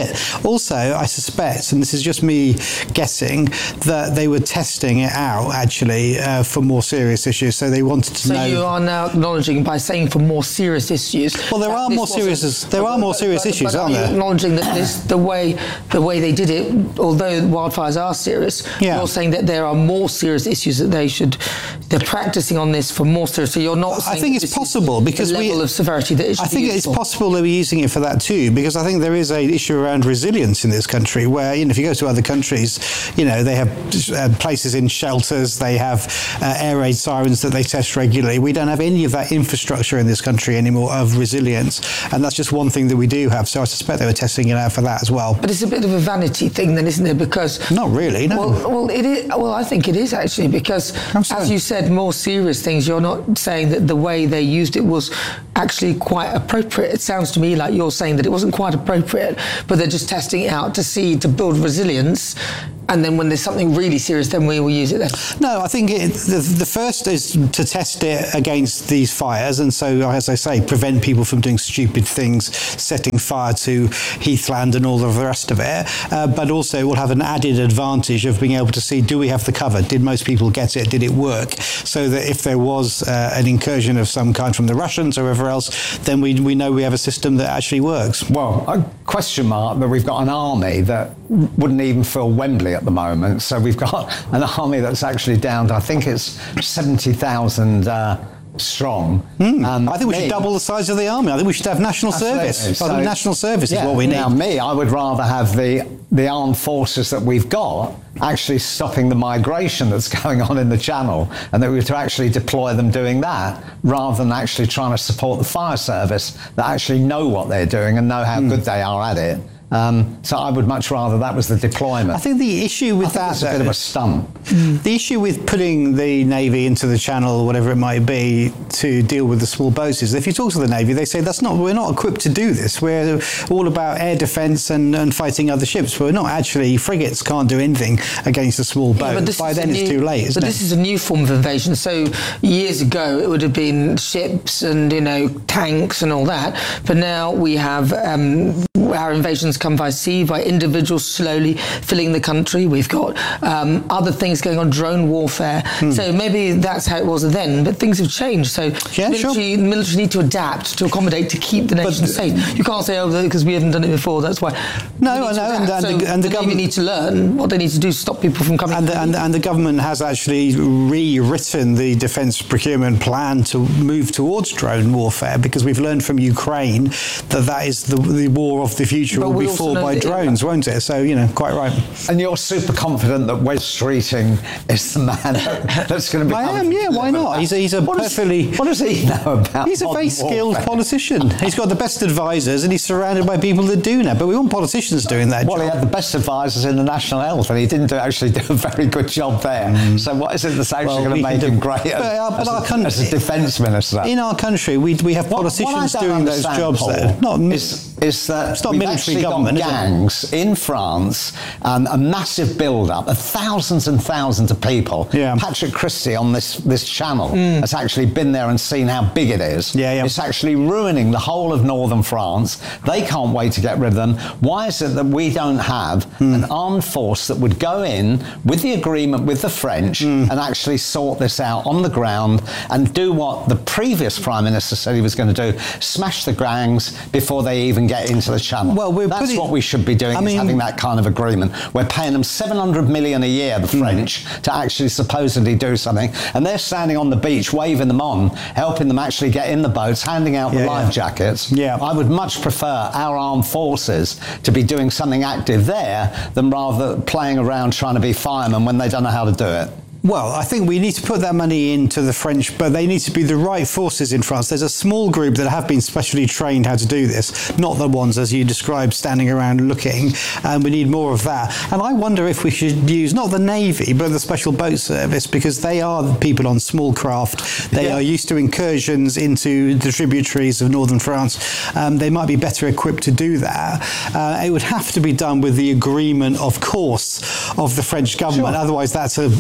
it. Also, I suspect, and this is just me guessing, that they were testing it out actually uh, for more serious issues. So they wanted to so know. So you are now acknowledging by saying for more serious issues. Well, there are more serious. There are more serious but, issues, but aren't are you there? Acknowledging that this, the way the way they did it, although wildfires are serious, yeah. you're saying that there are more serious issues that they should. They're practicing on this for more serious. So you're not. I think it's possible because the level we, of severity that it should I think be it's for. possible they're using it for that too, because I think there is a issue around resilience in this country where, you know, if you go to other countries, you know, they have uh, places in shelters, they have uh, air raid sirens that they test regularly. We don't have any of that infrastructure in this country anymore of resilience, and that's just one thing that we do have. So I suspect they were testing it out for that as well. But it's a bit of a vanity thing then, isn't it? Because not really, no. Well, well, it is. Well, I think it is actually, because as you said, more serious things. You're not saying that the way they used it was actually quite appropriate. It sounds to me like you're saying that it wasn't quite appropriate, but they're just testing it out to see, to build resilience. And then when there's something really serious, then we will use it then. No, I think it, the, the first is to test it against these fires. And so, as I say, prevent people from doing stupid things, setting fire to Heathland and all of the rest of it. Uh, but also we'll have an added advantage of being able to see, do we have the cover? Did most people get it? Did it work? So that if there was uh, an incursion of some kind from the Russians or wherever else, then we, we know we have a system that actually works. Well, a question mark that we've got an army that wouldn't even fill Wembley at the moment. So we've got an army that's actually down to, I think it's seventy thousand uh, strong. Mm. Um, I think we me, should double the size of the army. I think we should have national Absolutely. service. So, I think national service yeah, is what we need. Now, me, I would rather have the, the armed forces that we've got actually stopping the migration that's going on in the Channel, and that we were to actually deploy them doing that, rather than actually trying to support the fire service that actually know what they're doing and know how mm. good they are at it. Um, so I would much rather that was the deployment. I think the issue with I think that it's a bit of a stunt. Mm. The issue with putting the Navy into the Channel, or whatever it might be, to deal with the small boats is, if you talk to the Navy, they say that's not, we're not equipped to do this. We're all about air defence and, and fighting other ships. But we're not actually, frigates can't do anything against a small boat. Yeah, By then new, it's too late, isn't but it? this is a new form of invasion. So years ago it would have been ships and, you know, tanks and all that. But now we have um, our invasions come by sea, by individuals slowly filling the country. We've got um, other things going on, drone warfare. Hmm. So maybe that's how it was then, but things have changed. So yeah, military, sure. military need to adapt, to accommodate, to keep the nation but, safe. You can't say, oh, because we haven't done it before, that's why. No, I know. And, and, so the, and the, the government need to learn what they need to do to stop people from coming. And the, and, and the government has actually rewritten the defence procurement plan to move towards drone warfare, because we've learned from Ukraine that that is the, the war of the future but will be fought by drones, won't it? So, you know, quite right. And you're super confident that Wes Streeting is the man that's going to be... I am, yeah, why not? He's a, he's a what perfectly... Does, what does he know about He's a very skilled warfare? politician. He's got the best advisors and he's surrounded by people that do know. But we want politicians doing that well, job. Well, he had the best advisors in the National Health and he didn't do, actually do a very good job there. Mm. So what is it that's actually well, going to make him great but, uh, but as, our a, country, as a defence minister? In our country, we, we have politicians what, what doing those jobs Paul, there. Not is, is that it's not we've military government, got gangs in France, um, a massive build-up of thousands and thousands of people. Yeah. Patrick Christie on this, this channel mm. has actually been there and seen how big it is. Yeah, yeah. It's actually ruining the whole of northern France. They can't wait to get rid of them. Why is it that we don't have mm. an armed force that would go in with the agreement with the French mm. and actually sort this out on the ground and do what the previous Prime Minister said he was going to do, smash the gangs before they even get into the channel? Well, we're That's putting, what we should be doing, I is mean, having that kind of agreement. We're paying them seven hundred million a year, the French, mm. to actually supposedly do something, and they're standing on the beach waving them on, helping them actually get in the boats, handing out yeah, the life yeah. jackets. Yeah. I would much prefer our armed forces to be doing something active there than rather playing around trying to be firemen when they don't know how to do it. Well, I think we need to put that money into the French, but they need to be the right forces in France. There's a small group that have been specially trained how to do this, not the ones, as you described, standing around looking, and we need more of that. And I wonder if we should use not the Navy, but the Special Boat Service, because they are the people on small craft. They yeah. are used to incursions into the tributaries of northern France. Um, they might be better equipped to do that. Uh, it would have to be done with the agreement, of course, of the French government. Sure. Otherwise, that's a, you know, we're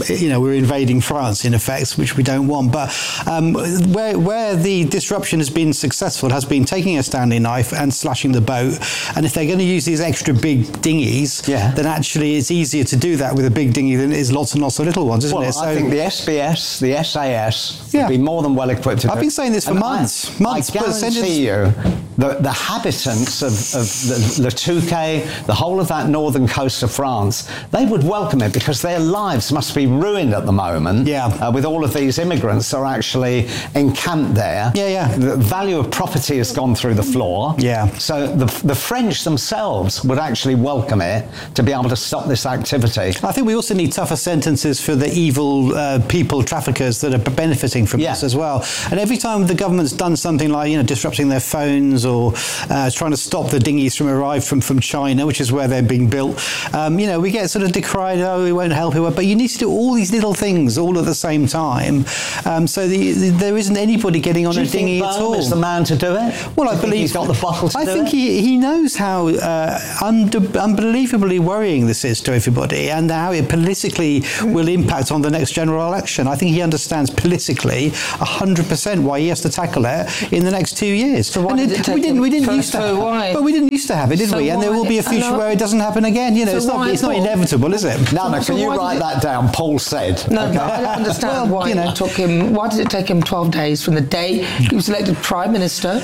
we're invading France in effect, which we don't want. But um, where where the disruption has been successful has been taking a Stanley knife and slashing the boat. And if they're going to use these extra big dinghies, yeah. then actually it's easier to do that with a big dinghy than it is lots and lots of little ones, isn't well, it? So I think the S B S, the S A S, yeah. would be more than well equipped to do I've been saying this for and months. I, months. I guarantee you, the, the habitants of, of the, the Touquet, the whole of that northern coast of France, they would welcome it because their lives must be ruined at the moment. Yeah. Uh, with all of these immigrants that are actually encamped there. Yeah, yeah. The value of property has gone through the floor. Yeah. So the, the French themselves would actually welcome it to be able to stop this activity. I think we also need tougher sentences for the evil uh, people traffickers that are benefiting from yeah. this as well. And every time the government's done something like, you know, disrupting their phones or uh, trying to stop the dinghies from arriving from, from China, which is where they're being built, um, you know, we get sort of decried, oh, we won't help you. But you need to do all these little things all at the same time. Um, so the, the, there isn't anybody getting on do a you dinghy think at all. is the man to do it? Well, do I believe he's got the bottle to I do think it? he he knows how uh, under, unbelievably worrying this is to everybody, and how it politically will impact on the next general election. I think he understands politically one hundred percent why he has to tackle it in the next two years. So why and did it, it take we didn't him? we didn't So- used to so have, why? but we didn't used to have it, did So we? And there will be a why- future I know. where it doesn't happen again. You know, So it's not why- it's not Paul? inevitable, is it? Nana, So can you why write did it- that down? Paul said. No, okay. but I don't understand Well, why you know. it took him. Why did it take him twelve days from the day he was elected prime minister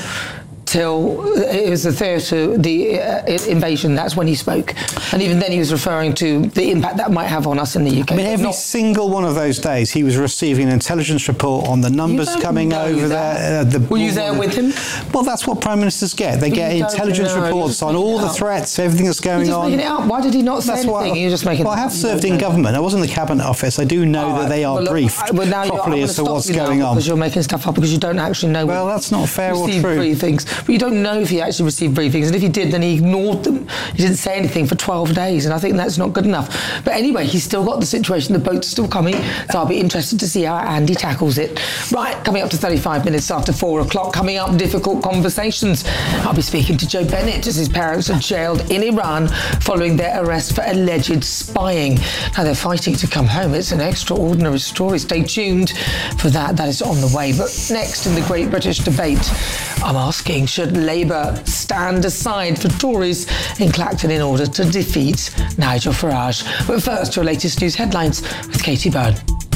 till it was the theatre, the uh, invasion? That's when he spoke, and even then he was referring to the impact that might have on us in the U K. I mean, but every not- single one of those days, he was receiving an intelligence report on the numbers don't coming know over that. there. Uh, the, Were you there with him? Well, that's what prime ministers get. They But get you don't intelligence know. You're reports just on making all it the up. threats, everything that's going You're just on. making it up. Why did he not say That's anything? what, You're just making well, it I up. have You served don't in know. government. I was in the cabinet office. I do know All that they right. are Well, look, briefed I- well, now you're- properly I'm as to gonna what's stop you now going on. because you're making stuff up because you don't actually know. Well, that's not fair or received true. briefings, but you don't know if he actually received briefings, and if he did, then he ignored them. He didn't say anything for twelve days, and I think that's not good enough. But anyway, he's still got the situation. The boat's still coming, so I'll be interested to see how Andy tackles it. Right, coming up to thirty-five minutes after four o'clock. Coming up, difficult conversations. I'll be speaking to Joe Bennett as his parents are jailed in Iran following their arrest for alleged spying. Now they're fighting to come home. It's an extraordinary story. Stay tuned for that. That is on the way. But next in the Great British Debate, I'm asking, should Labour stand aside for Tories in Clacton in order to defeat Nigel Farage? But first, your latest news headlines with Katie Byrne.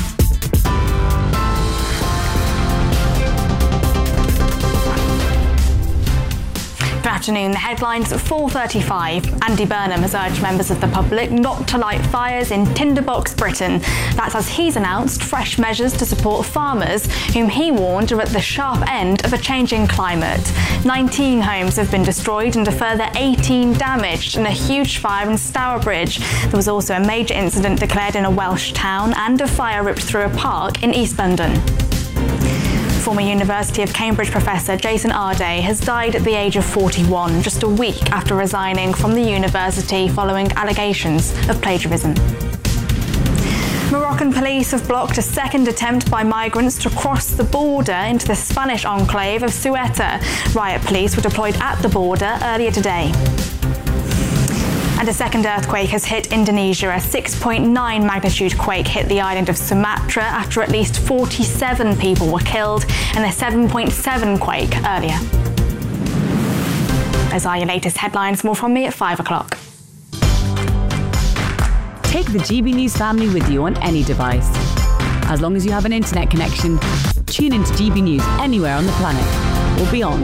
Good afternoon. The headlines at four thirty-five. Andy Burnham has urged members of the public not to light fires in Tinderbox, Britain. That's as he's announced fresh measures to support farmers, whom he warned are at the sharp end of a changing climate. nineteen homes have been destroyed and a further eighteen damaged in a huge fire in Stourbridge. There was also a major incident declared in a Welsh town and a fire ripped through a park in East London. Former University of Cambridge professor Jason Arday has died at the age of forty-one, just a week after resigning from the university following allegations of plagiarism. Moroccan police have blocked a second attempt by migrants to cross the border into the Spanish enclave of Ceuta. Riot police were deployed at the border earlier today. And a second earthquake has hit Indonesia. A six point nine magnitude quake hit the island of Sumatra after at least forty-seven people were killed in a seven point seven quake earlier. Those are your latest headlines. More from me at five o'clock. Take the G B News family with you on any device. As long as you have an internet connection, tune into G B News anywhere on the planet or beyond.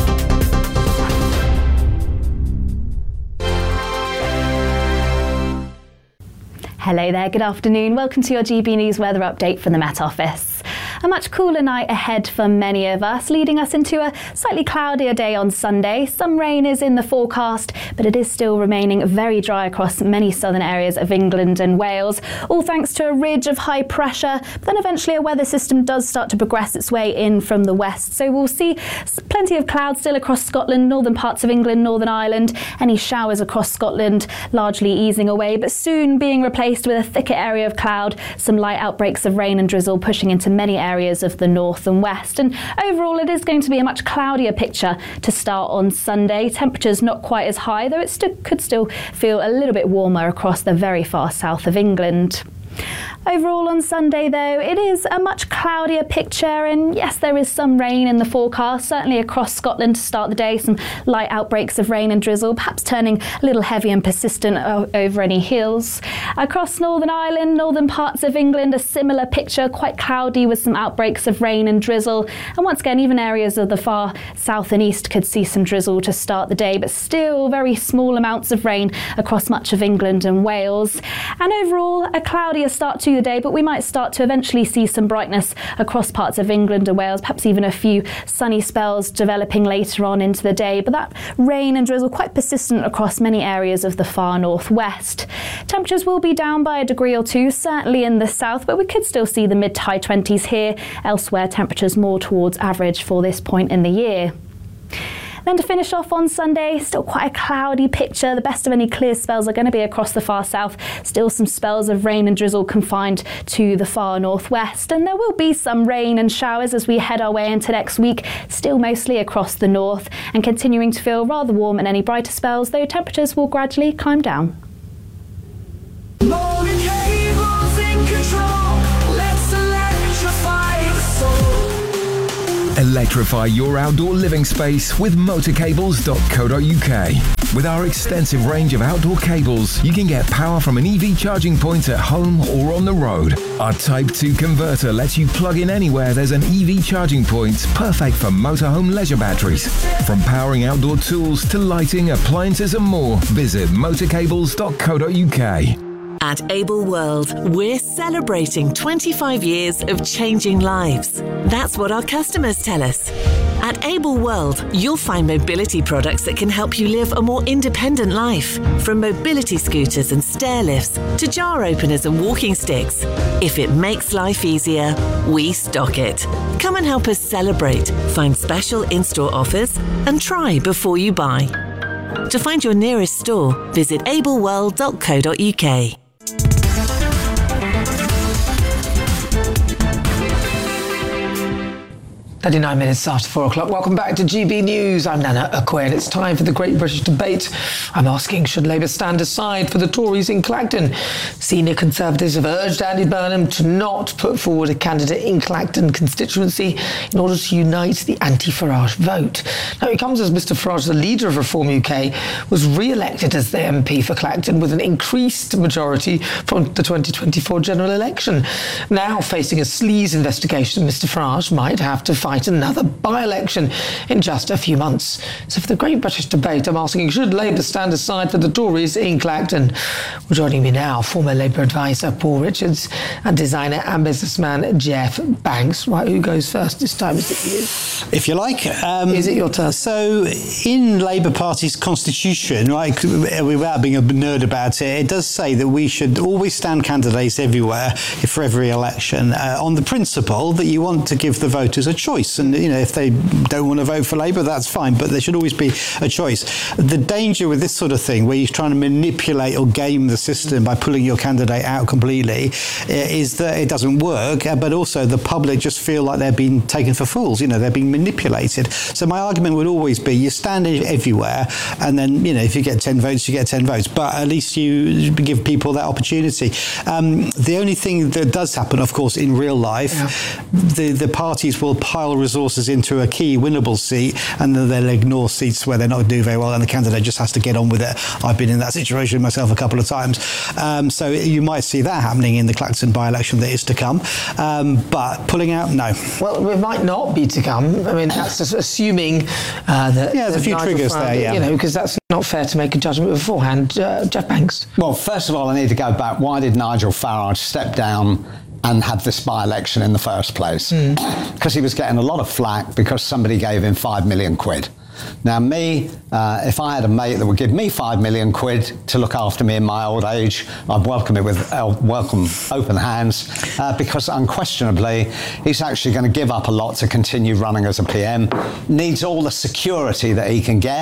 Hello there, good afternoon. Welcome to your G B News weather update from the Met Office. A much cooler night ahead for many of us, leading us into a slightly cloudier day on Sunday. Some rain is in the forecast, but it is still remaining very dry across many southern areas of England and Wales, all thanks to a ridge of high pressure. But then eventually a weather system does start to progress its way in from the west. So we'll see plenty of clouds still across Scotland, northern parts of England, Northern Ireland. Any showers across Scotland largely easing away, but soon being replaced with a thicker area of cloud, some light outbreaks of rain and drizzle pushing into many areas of the north and west. And overall, it is going to be a much cloudier picture to start on Sunday. Temperatures not quite as high, though it still, could still feel a little bit warmer across the very far south of England. Overall on Sunday, though, it is a much cloudier picture, and yes, there is some rain in the forecast, certainly across Scotland to start the day, some light outbreaks of rain and drizzle, perhaps turning a little heavy and persistent o- over any hills. Across Northern Ireland, northern parts of England, a similar picture, quite cloudy with some outbreaks of rain and drizzle, and once again, even areas of the far south and east could see some drizzle to start the day, but still very small amounts of rain across much of England and Wales. And overall, a cloudier start to the day, but we might start to eventually see some brightness across parts of England and Wales, perhaps even a few sunny spells developing later on into the day, but that rain and drizzle quite persistent across many areas of the far northwest. Temperatures will be down by a degree or two, certainly in the south, but we could still see the mid to high twenties here. Elsewhere, temperatures more towards average for this point in the year. Then to finish off on Sunday, still quite a cloudy picture. The best of any clear spells are going to be across the far south. Still some spells of rain and drizzle confined to the far northwest. And there will be some rain and showers as we head our way into next week, still mostly across the north and continuing to feel rather warm and any brighter spells, though temperatures will gradually climb down. Morning cables in control. Let's electrify the soul. Electrify your outdoor living space with motor cables dot co dot uk. With our extensive range of outdoor cables, you can get power from an E V charging point at home or on the road. Our Type two converter lets you plug in anywhere there's an E V charging point, perfect for motorhome leisure batteries. From powering outdoor tools to lighting, appliances and more, visit motor cables dot co dot uk. At Able World, we're celebrating twenty-five years of changing lives. That's what our customers tell us. At Able World, you'll find mobility products that can help you live a more independent life. From mobility scooters and stair lifts to jar openers and walking sticks. If it makes life easier, we stock it. Come and help us celebrate, find special in-store offers and try before you buy. To find your nearest store, visit able world dot co dot uk. thirty-nine minutes after four o'clock. Welcome back to G B News. I'm Nana Akwe, and it's time for the Great British Debate. I'm asking, should Labour stand aside for the Tories in Clacton? Senior Conservatives have urged Andy Burnham to not put forward a candidate in Clacton constituency in order to unite the anti-Farage vote. Now, it comes as Mr Farage, the leader of Reform U K, was re-elected as the M P for Clacton with an increased majority from the twenty twenty-four general election. Now, facing a sleaze investigation, Mr Farage might have to fight another by-election in just a few months. So for the Great British Debate, I'm asking, should Labour stand aside for the Tories in Clacton? Well, joining me now, former Labour advisor Paul Richards and designer and businessman Jeff Banks. Right, who goes first this time? Is it you? If you like. Um, is it your turn? So in Labour Party's constitution, right, without being a nerd about it, it does say that we should always stand candidates everywhere for every election uh, on the principle that you want to give the voters a choice. And, you know, if they don't want to vote for Labour, that's fine, but there should always be a choice. The danger with this sort of thing, where you're trying to manipulate or game the system by pulling your candidate out completely, is that it doesn't work, but also the public just feel like they're being taken for fools, you know, they're being manipulated. So my argument would always be, you stand everywhere, and then, you know, if you get ten votes, you get ten votes, but at least you give people that opportunity. Um, the only thing that does happen, of course, in real life, yeah. the, the parties will pile resources into a key winnable seat, and then they'll ignore seats where they're not doing very well, and the candidate just has to get on with it. I've been in that situation myself a couple of times. Um, so you might see that happening in the Clacton by-election that is to come. Um, but pulling out, no. Well, it might not be to come. I mean, that's just assuming uh, that... Yeah, there's a few Nigel triggers Farage, there, yeah. You know, because that's not fair to make a judgment beforehand. Uh, Jeff Banks? Well, first of all, I need to go back. Why did Nigel Farage step down and had this by-election in the first place? Because mm. he was getting a lot of flack because somebody gave him five million quid. Now, me, uh, if I had a mate that would give me five million quid to look after me in my old age, I'd welcome it with uh, welcome open hands, uh, because unquestionably, he's actually going to give up a lot to continue running as a P M, needs all the security that he can get,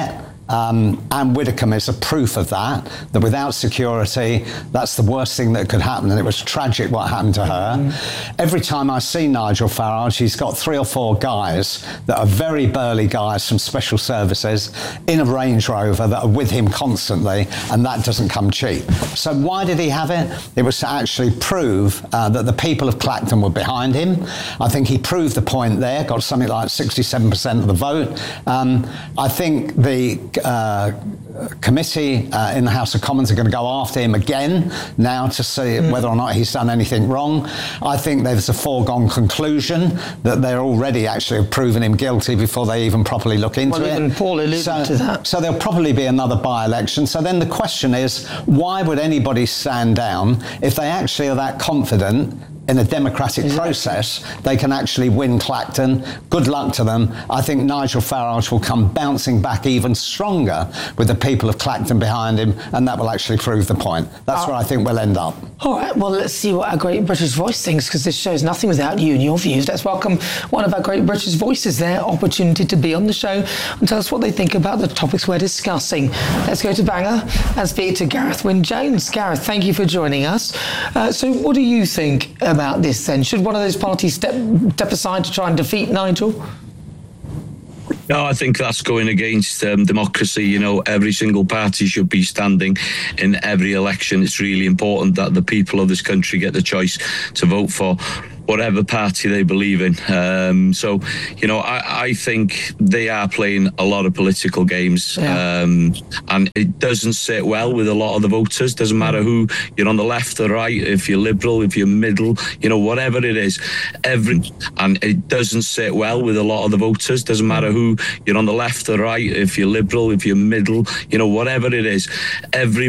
Um, Anne Widdecombe is a proof of that, that without security, that's the worst thing that could happen, and it was tragic what happened to her. Mm. Every time I see Nigel Farage, he's got three or four guys that are very burly guys from special services in a Range Rover that are with him constantly, and that doesn't come cheap. So why did he have it? It was to actually prove uh, that the people of Clacton were behind him. I think he proved the point there, got something like sixty-seven percent of the vote. Um, I think the Uh, committee uh, in the House of Commons are going to go after him again now to see mm. whether or not he's done anything wrong. I think there's a foregone conclusion that they're already actually proven him guilty before they even properly look into well, it. Even Paul alluded so, to that. So there'll probably be another by-election. So then the question is, why would anybody stand down if they actually are that confident in a democratic exactly. process, they can actually win Clacton? Good luck to them. I think Nigel Farage will come bouncing back even stronger with the people of Clacton behind him, and that will actually prove the point. That's uh, where I think we'll end up. All right, well, let's see what our Great British Voice thinks, because this show is nothing without you and your views. Let's welcome one of our Great British Voices, their opportunity to be on the show and tell us what they think about the topics we're discussing. Let's go to Bangor and speak to Gareth Wyn-Jones. Gareth, thank you for joining us. Uh, so what do you think about this then? Should one of those parties step, step aside to try and defeat Nigel? No, I think that's going against um, democracy. You know, every single party should be standing in every election. It's really important that the people of this country get the choice to vote for whatever party they believe in. Um, so, you know, I, I think they are playing a lot of political games, yeah. um, and it doesn't sit well with a lot of the voters. Doesn't matter who you're on the left or right, if you're Liberal, if you're middle, you know, whatever it is, every and it doesn't sit well with a lot of the voters. Doesn't matter who you're on the left or right, if you're Liberal, if you're middle, you know, whatever it is, every